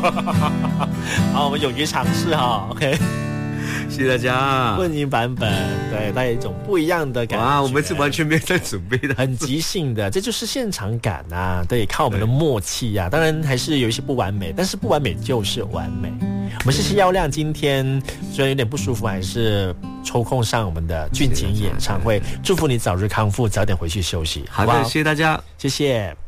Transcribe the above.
好，我们勇于尝试哈 ，OK。 谢谢大家。 混音版本，对，带一种不一样的感觉。 哇，我们是完全没有在准备的， 很即兴的，这就是现场感啊！对，靠我们的默契啊。当然还是有一些不完美，但是不完美就是完美。我们谢谢耀亮，今天虽然有点不舒服，还是抽空上我们的俊景演唱会。祝福你早日康复，早点回去休息。 好的，谢谢大家， 谢谢。